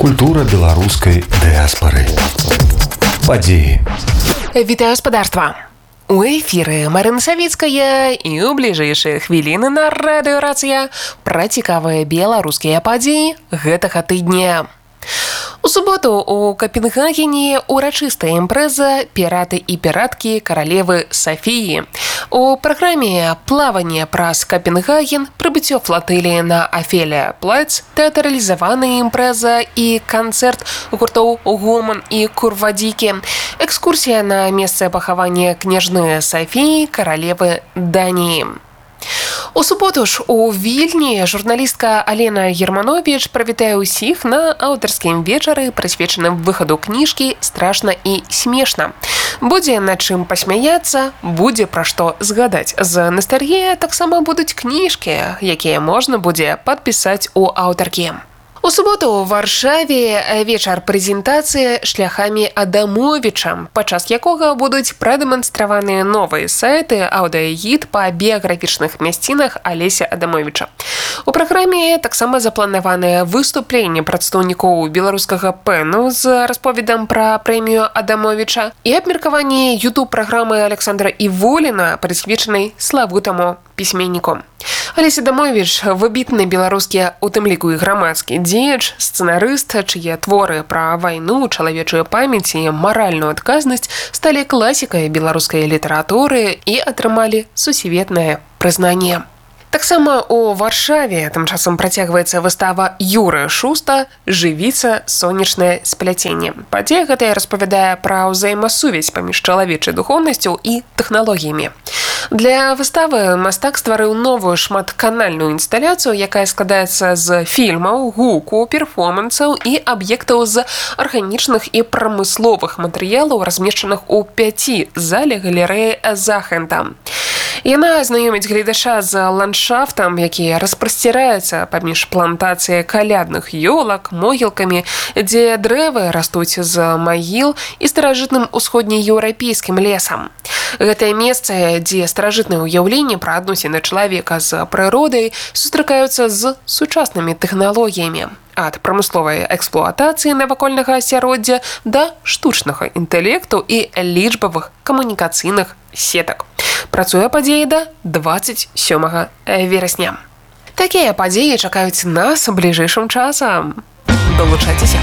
Культура беларускай дыаспары. Падзеі. Вітаю гаспадарства. У эфіры Марына Савіцкая і ў бліжэйшыя хвіліны на радыёрацыя пра цікавыя беларускія падзеі гэтага тыдня. У суботу у Копенгагене урачыстая імпрэза «Піраты і піраткі каралевы Сафіі». У праграме плаванне праз Копенгаген, прыбыццё флатыліі на Афелія Плац, тэатралізаваная імпрэза і канцэрт гуртоў «Гоман» і «Курвадзікі», экскурсія на месца пахавання княжны Сафіі, каралевы Даніі. У суботу ж у Вільні журналістка Алена Германович прывітае ўсіх на аўтарскім вечары, прысвечаным выхаду кніжкі «Страшна і смешна». Будзе над чым пасмяяцца, будзе пра што згадаць. З настальгіяй таксама будуць кніжкі, якія можна будзе падпісаць у аўтаркі. У суботу ў Варшаве вечар прэзентацыі шляхамі Адамовіча, падчас якога будуць прадэманстраваныя новыя сайты аўдыагід па біяграфічных мясцінах Алеся Адамовіча. У праграме таксама запланаваныя выступленні прадстаўнікоў беларускага пэну з расповедам пра прэмію Адамовіча і абмеркаванне ютуб-праграмы Александра Іволіна, прысвечанай славутаму пісьменніку. Алесь Адамовіч – выбітны беларускі, у тым ліку і грамадскі дзеяч, сцэнарыст, чые творы пра вайну, чалавечую памяць і маральную адказнасць сталі класікай беларускай літаратуры і атрымалі сусветнае прызнанне. Таксама у Варшаве тым часам працягваецца выстава Юрыя Шуста «Жывіца. Сонечнае спляценне». Падзея гэтая распавядае пра ўзаемасувязь паміж чалавечай духоўнасцю і тэхналогіямі. Для выставы мастак стварыў новую шматканальную інсталяцыю, якая складаецца з фільмаў, гуку, перформансаў і аб'ектаў з арганічных і прамысловых матэрыялаў, размешчаных у 5 зале галерэі Захента. Яна знаёміць гледача з ландшафтам, які распасціраецца паміж плантацыяй калядных ёлак, могілкамі, дзе дрэвы растуць з магіл і старажытным усходнееўрапейскім лесам. Гэтае месца, дзе старажытныя ўяўленні пра адносіны чалавека з прыродай сустракаюцца з сучаснымі тэхналогіямі. Ад прамысловай эксплуатацыі навакольнага асяроддзя да штучнага інтэлекту і лічбавых камунікацыйных сетак. Працуе падзея да 27 верасня. Такія падзеі чакаюць нас бліжэйшым часам. Далучайцеся!